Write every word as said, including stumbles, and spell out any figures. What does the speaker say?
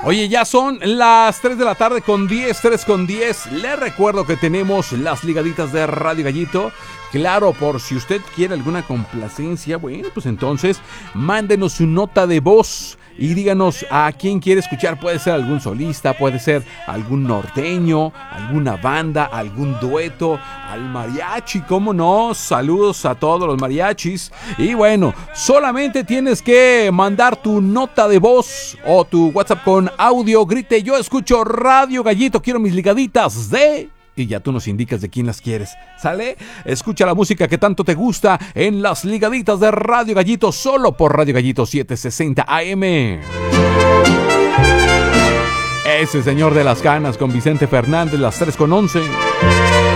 Oye, ya son las tres de la tarde con diez, tres con diez. Les recuerdo que tenemos las ligaditas de Radio Gallito. Claro, por si usted quiere alguna complacencia, bueno, pues entonces mándenos su nota de voz y díganos a quién quiere escuchar. Puede ser algún solista, puede ser algún norteño, alguna banda, algún dueto, al mariachi, ¿cómo no? Saludos a todos los mariachis. Y bueno, solamente tienes que mandar tu nota de voz o tu WhatsApp con audio. Grite: yo escucho Radio Gallito, quiero mis ligaditas de... Y ya tú nos indicas de quién las quieres, ¿sale? Escucha la música que tanto te gusta en las ligaditas de Radio Gallito, solo por Radio Gallito setecientos sesenta A M. Ese señor de las canas con Vicente Fernández, las tres con once.